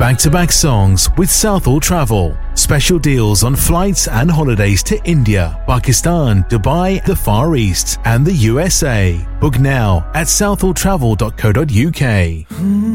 back-to-back songs with Southall Travel. Special deals on flights and holidays to India, Pakistan, Dubai, the Far East, and the USA. Book now at southalltravel.co.uk.